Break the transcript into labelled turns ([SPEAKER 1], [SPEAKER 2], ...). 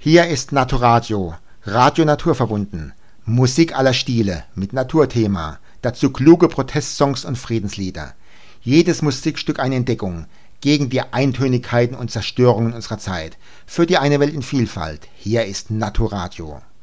[SPEAKER 1] Hier ist Naturadio, Radio naturverbunden, Musik aller Stile mit Naturthema, dazu kluge Protestsongs und Friedenslieder. Jedes Musikstück eine Entdeckung gegen die Eintönigkeiten und Zerstörungen unserer Zeit, für die eine Welt in Vielfalt. Hier ist Naturadio.